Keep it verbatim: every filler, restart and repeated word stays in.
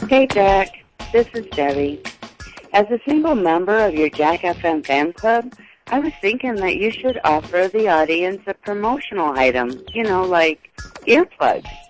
Hey, Jack. This is Debbie. As a single member of your Jack F M fan club, I was thinking that you should offer the audience a promotional item, you know, like earplugs.